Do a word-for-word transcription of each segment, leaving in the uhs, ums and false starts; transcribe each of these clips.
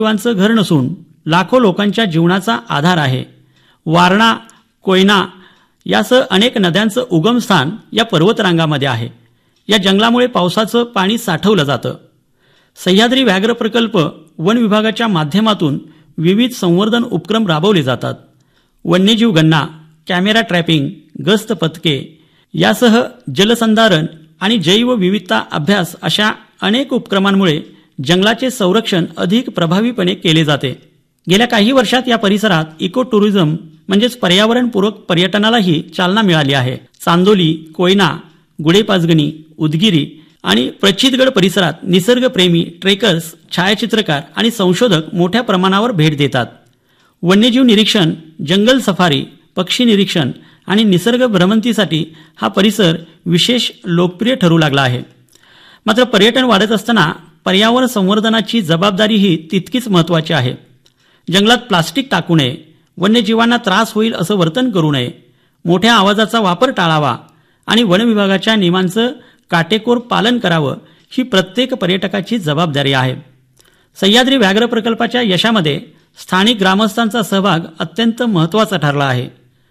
जीवांचं घर नसून लाखो लोकांच्या जीवनाचा आधार आहे. वारणा, कोयना यासह अनेक नद्यांचं उगमस्थान या पर्वतरांगामध्ये आहे. या जंगलामुळे पावसाचं पाणी साठवलं जातं. सह्याद्री व्याघ्र प्रकल्प वन विभागाच्या माध्यमातून विविध संवर्धन उपक्रम राबवले जातात. वन्यजीव गणना, कॅमेरा ट्रॅपिंग, गस्त पथके यासह जलसंधारण आणि जैवविविधता अभ्यास अशा अनेक उपक्रमांमुळे जंगलाचे संरक्षण अधिक प्रभावीपणे केले जाते. गेल्या काही वर्षात या परिसरात इको टुरिझम म्हणजेच पर्यावरणपूरक पर्यटनालाही चालना मिळाली आहे. चांदोली, कोयना, गुढेपाचगणी, उदगिरी आणि प्रचितगड परिसरात निसर्गप्रेमी, ट्रेकर्स, छायाचित्रकार आणि संशोधक मोठ्या प्रमाणावर भेट देतात. वन्यजीव निरीक्षण, जंगल सफारी, पक्षी निरीक्षण आणि निसर्ग भ्रमंतीसाठी हा परिसर विशेष लोकप्रिय ठरू लागला आहे. मात्र पर्यटन वाढत असताना पर्यावरण संवर्धनाची जबाबदारीही तितकीच महत्त्वाची आहे. जंगलात प्लास्टिक टाकू नये, वन्यजीवांना त्रास होईल असं वर्तन करू नये, मोठ्या आवाजाचा वापर टाळावा आणि वन विभागाच्या नियमांचं काटेकोर पालन करावं ही प्रत्येक पर्यटकाची जबाबदारी आहे. सह्याद्री व्याघ्र प्रकल्पाच्या यशामध्ये स्थानिक ग्रामस्थांचा सहभाग अत्यंत महत्त्वाचा ठरला आहे.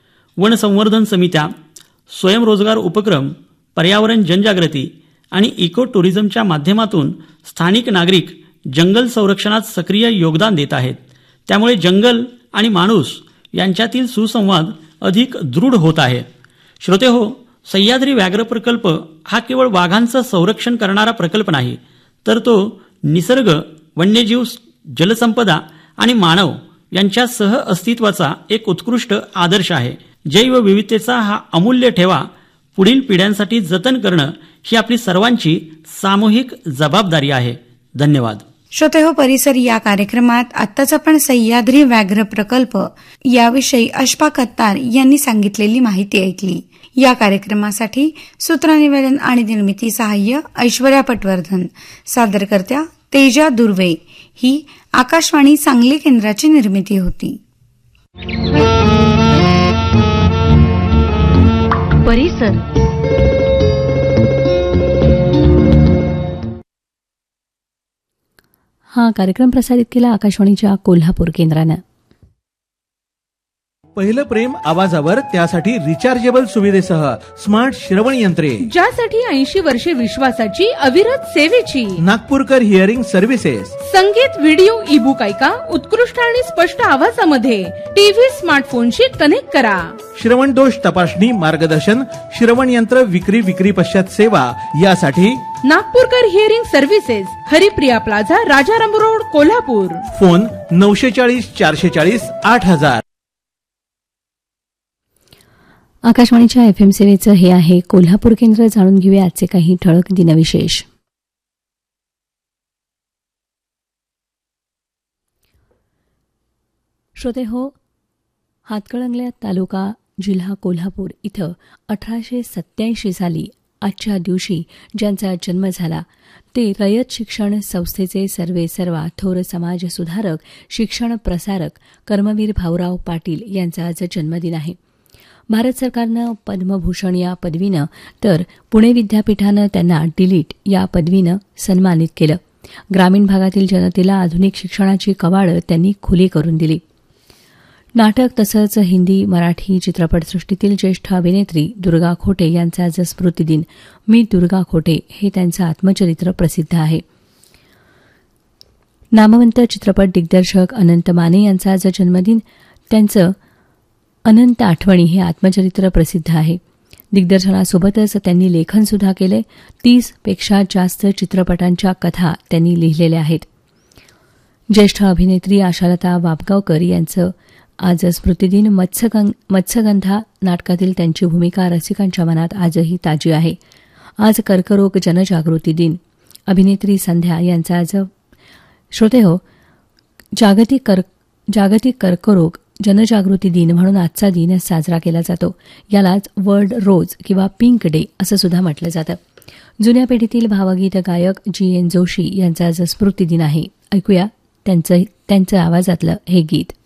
वन संवर्धन समित्या, स्वयंरोजगार उपक्रम, पर्यावरण जनजागृती आणि इको टुरिझमच्या माध्यमातून स्थानिक नागरिक जंगल संरक्षणात सक्रिय योगदान देत आहेत. त्यामुळे जंगल आणि माणूस यांच्यातील सुसंवाद अधिक दृढ होत आहे. श्रोतेहो, सह्याद्री व्याघ्र प्रकल्प हा केवळ वाघांचं संरक्षण करणारा प्रकल्प नाही, तर तो निसर्ग, वन्यजीव, जलसंपदा आणि मानव यांच्या सह अस्तित्वाचा एक उत्कृष्ट आदर्श आहे. जैवविविधतेचा हा अमूल्य ठेवा पुढील पिढ्यांसाठी जतन करणं ही आपली सर्वांची सामूहिक जबाबदारी आहे. धन्यवाद. श्रोतेहो, परिसर या कार्यक्रमात आत्ताच आपण सह्याद्री व्याघ्र प्रकल्प याविषयी अशफाक अत्तार यांनी सांगितलेली माहिती ऐकली. या कार्यक्रमासाठी सूत्रनिवेदन आणि निर्मिती सहाय्य ऐश्वर्या पटवर्धन, सादरकर्त्या तेजा दुर्वे. ही आकाशवाणी सांगली केंद्राची निर्मिती होती. परिसर हा कार्यक्रम प्रसारित केला आकाशवाणीच्या कोल्हापूर केंद्रानं. पहिलं प्रेम आवाजावर, त्यासाठी रिचार्जेबल सुविधेसह स्मार्ट श्रवण यंत्रे, ज्यासाठी ऐंशी वर्षे विश्वासाची अविरत सेवेची नागपूरकर हिअरिंग सर्व्हिसेस. संगीत, व्हिडिओ, ई बुक ऐका उत्कृष्ट आणि स्पष्ट आवाजामध्ये. टीव्ही, स्मार्टफोनशी कनेक्ट करा. श्रवण दोष तपासणी, मार्गदर्शन, श्रवण यंत्र विक्री, विक्री पश्चात सेवा यासाठी नागपूरकर hearing services, Haripriya plaza, Rajaram road, Kolhapur. Phone नऊशे चाळीस चारशे चाळीस आठ हजार. आकाशवाणीच्या एफ एम सेवेचं हे आहे कोल्हापूर केंद्र. जाणून घेऊया आजचे काही ठळक दिनविशेष. श्रोते हो, हातकणंगले तालुका, जिल्हा कोल्हापूर इथं अठराशे सत्याऐंशी साली आजच्या दिवशी ज्यांचा जन्म झाला ते रयत शिक्षण संस्थेचे सर्वेसर्वा, थोर समाज सुधारक, शिक्षण प्रसारक कर्मवीर भाऊराव पाटील यांचा आज जन्मदिन आहे. भारत सरकारनं पद्मभूषण या पदवीनं तर पुणे विद्यापीठानं त्यांना डिलीट या पदवीनं सन्मानित केलं. ग्रामीण भागातील जनतेला आधुनिक शिक्षणाची कवाडं त्यांनी खुली करून दिली. नाटक तसंच हिंदी, मराठी चित्रपटसृष्टीतील ज्येष्ठ अभिनेत्री दुर्गा खोटे यांचा आज स्मृतिदिन. मी दुर्गा खोटे हे त्यांचं आत्मचरित्र प्रसिद्ध आहे. नामवंत चित्रपट दिग्दर्शक अनंत माने यांचा आज जन्मदिन. त्यांचं अनंत आठवणी हे आत्मचरित्र प्रसिद्ध आहे. दिग्दर्शनासोबतच त्यांनी लेखनसुद्धा केले. तीस पेक्षा जास्त चित्रपटांच्या कथा त्यांनी लिहिलेल्या आहेत. ज्येष्ठ अभिनेत्री आशालता वाबगावकर यांचं आज स्मृतिदिन. मत्स्यगंधा नाटकातील त्यांची भूमिका रसिकांच्या मनात आजही ताजी आहे. आज कर्करोग जनजागृती दिन. अभिनेत्री संध्या यांचा आज श्रोते हो जागतिक कर जागतिक कर्करोग जनजागृती दिन म्हणून आजचा दिन साजरा केला जातो. यालाच वर्ल्ड रोज किंवा पिंक डे असं सुद्धा म्हटलं जातं. जुन्या पिढीतील भावगीत गायक जी एन जोशी यांचा आज स्मृतिदिन आहे. ऐकूया त्यांचं त्यांचं आवाजातलं हे गीत.